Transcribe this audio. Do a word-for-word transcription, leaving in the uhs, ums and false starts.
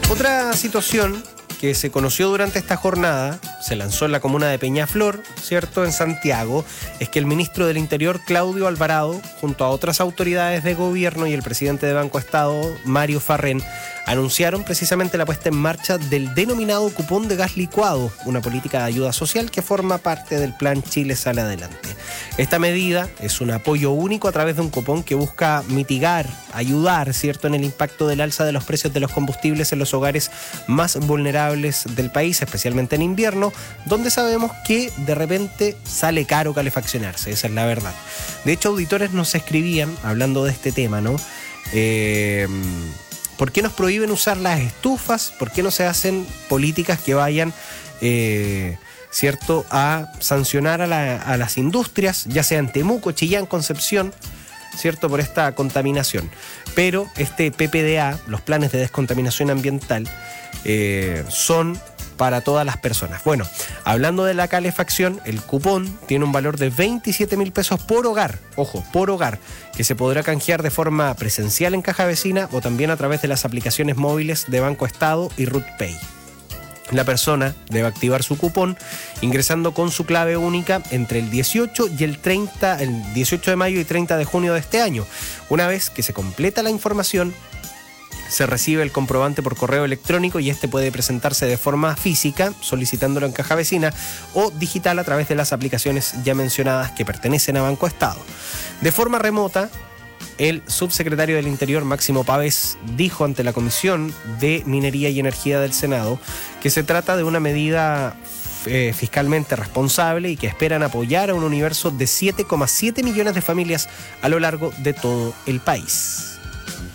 Otra situación que se conoció durante esta jornada, se lanzó en la comuna de Peñaflor, ¿cierto?, en Santiago, es que el ministro del Interior, Claudio Alvarado, junto a otras autoridades de gobierno y el presidente de Banco Estado, Mario Farrén, anunciaron precisamente la puesta en marcha del denominado cupón de gas licuado, una política de ayuda social que forma parte del plan Chile Sale Adelante. Esta medida es un apoyo único a través de un cupón que busca mitigar, ayudar, ¿cierto?, en el impacto del alza de los precios de los combustibles en los hogares más vulnerables del país, especialmente en invierno, donde sabemos que de repente sale caro calefaccionarse, esa es la verdad. De hecho, auditores nos escribían, hablando de este tema, ¿no? Eh... ¿Por qué nos prohíben usar las estufas? ¿Por qué no se hacen políticas que vayan, eh, cierto, a sancionar a, la, a las industrias, ya sea en Temuco, Chillán, Concepción, cierto, por esta contaminación? Pero este P P D A, los planes de descontaminación ambiental, eh, son para todas las personas. Bueno, hablando de la calefacción, el cupón tiene un valor de veintisiete mil pesos por hogar, ojo, por hogar, que se podrá canjear de forma presencial en Caja Vecina o también a través de las aplicaciones móviles de Banco Estado y RutPay. La persona debe activar su cupón ingresando con su clave única entre el dieciocho y el treinta, el dieciocho de mayo y treinta de junio de este año. Una vez que se completa la información, se recibe el comprobante por correo electrónico y este puede presentarse de forma física, solicitándolo en Caja Vecina, o digital a través de las aplicaciones ya mencionadas que pertenecen a Banco Estado. De forma remota, el subsecretario del Interior, Máximo Pavés, dijo ante la Comisión de Minería y Energía del Senado que se trata de una medida eh, fiscalmente responsable y que esperan apoyar a un universo de siete coma siete millones de familias a lo largo de todo el país.